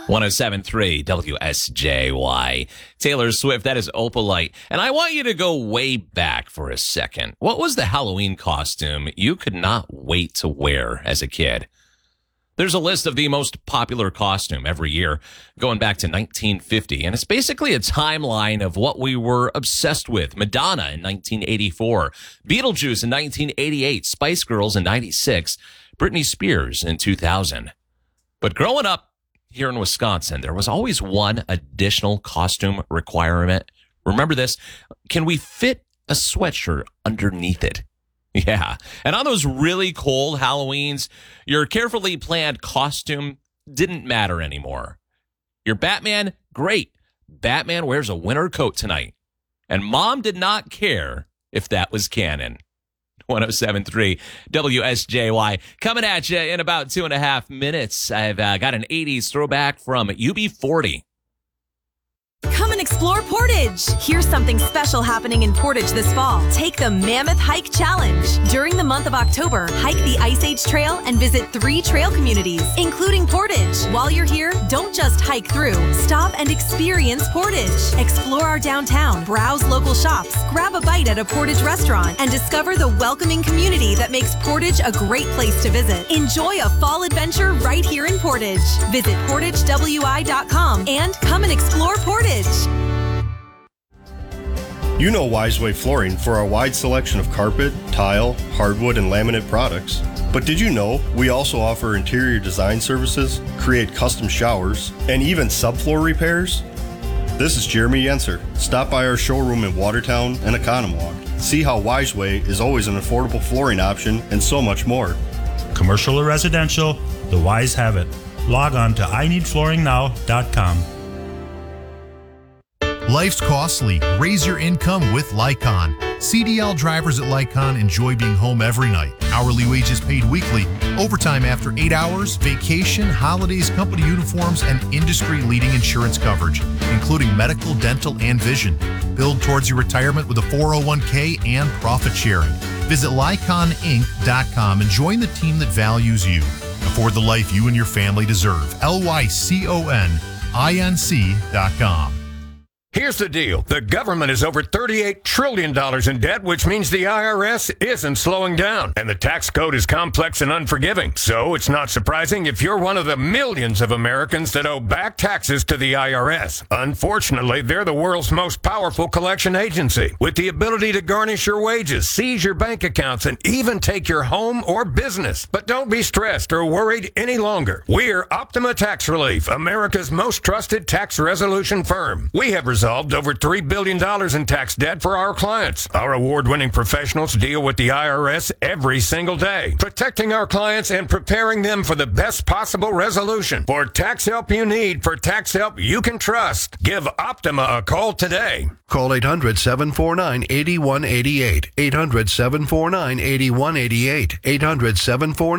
107.3 WSJY. Taylor Swift, that is Opalite. And I want you to go way back for a second. What was the Halloween costume you could not wait to wear as a kid? There's a list of the most popular costume every year going back to 1950. And it's basically a timeline of what we were obsessed with. Madonna in 1984, Beetlejuice in 1988, Spice Girls in 96, Britney Spears in 2000. But growing up here in Wisconsin, there was always one additional costume requirement. Remember this? Can we fit a sweatshirt underneath it? Yeah. And on those really cold Halloweens, your carefully planned costume didn't matter anymore. Your Batman? Great. Batman wears a winter coat tonight. And Mom did not care if that was canon. 107.3 WSJY. Coming at you in about 2.5 minutes. I've got an 80s throwback from UB40. Come and explore Portage. Here's something special happening in Portage this fall. Take the Mammoth Hike Challenge. During the month of October, hike the Ice Age Trail and visit 3 trail communities, including Portage. While you're here, don't just hike through. Stop and experience Portage. Explore our downtown, browse local shops, grab a bite at a Portage restaurant, and discover the welcoming community that makes Portage a great place to visit. Enjoy a fall adventure right here in Portage. Visit PortageWI.com and come and explore Portage. You know Wiseway Flooring for our wide selection of carpet, tile, hardwood, and laminate products. But did you know we also offer interior design services, create custom showers, and even subfloor repairs? This is Jeremy Yenser. Stop by our showroom in Watertown and Economwalk. See how Wiseway is always an affordable flooring option and so much more. Commercial or residential, the Wise have it. Log on to IneedFlooringNow.com. Life's costly. Raise your income with Lycon. CDL drivers at Lycon enjoy being home every night. Hourly wages paid weekly, overtime after 8 hours, vacation, holidays, company uniforms, and industry-leading insurance coverage, including medical, dental, and vision. Build towards your retirement with a 401k and profit sharing. Visit LyconInc.com and join the team that values you. Afford the life you and your family deserve. LYCONINC.com. Here's the deal. The government is over $38 trillion in debt, which means the IRS isn't slowing down. And the tax code is complex and unforgiving. So it's not surprising if you're one of the millions of Americans that owe back taxes to the IRS. Unfortunately, they're the world's most powerful collection agency, with the ability to garnish your wages, seize your bank accounts, and even take your home or business. But don't be stressed or worried any longer. We're Optima Tax Relief, America's most trusted tax resolution firm. We have resolved over $3 billion in tax debt for our clients. Our award-winning professionals deal with the IRS every single day, protecting our clients and preparing them for the best possible resolution. For tax help you need, for tax help you can trust, give Optima a call today. Call 800-749-8188. 800-749-8188. 800-749